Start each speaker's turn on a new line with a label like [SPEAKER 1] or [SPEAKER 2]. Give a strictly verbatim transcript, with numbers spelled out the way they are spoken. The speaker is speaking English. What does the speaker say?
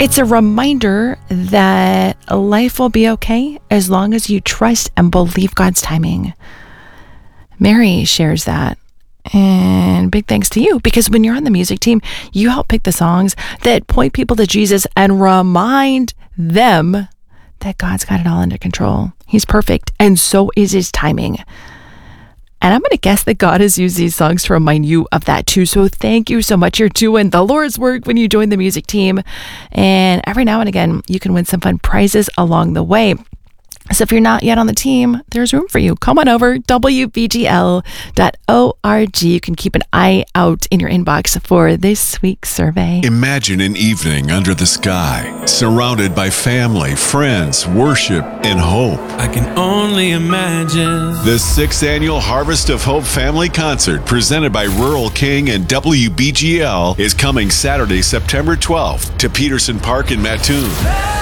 [SPEAKER 1] It's a reminder that life will be okay as long as you trust and believe God's timing. Mary shares that. And big thanks to you, because when you're on the music team, you help pick the songs that point people to Jesus and remind them that God's got it all under control. He's perfect, and so is his timing. And I'm going to guess that God has used these songs to remind you of that too. So thank you so much. You're doing the Lord's work when you join the music team. And every now and again, you can win some fun prizes along the way. So if you're not yet on the team, there's room for you. Come on over, W B G L dot org. You can keep an eye out in your inbox for this week's survey.
[SPEAKER 2] Imagine an evening under the sky, surrounded by family, friends, worship, and hope.
[SPEAKER 3] I can only imagine.
[SPEAKER 2] The sixth annual Harvest of Hope Family Concert, presented by Rural King and W B G L, is coming Saturday, September twelfth to Peterson Park in Mattoon.